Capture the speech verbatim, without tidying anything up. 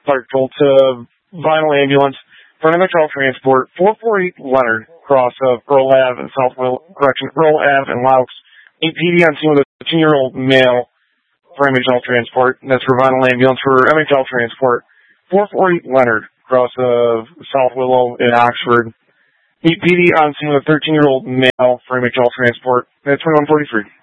Clarkville to Vinyl Ambulance for an M H L transport, four forty Leonard, cross of Earl Ave and South Will, correction, Earl Ave and Laux. eight P D on scene with a fifteen-year-old male for M H L transport. And that's for Vinyl Ambulance for M H L transport, four forty Leonard, cross of South Willow in Oxford. eight P D on scene with a thirteen-year-old male for M H L transport. That's twenty-one forty-three.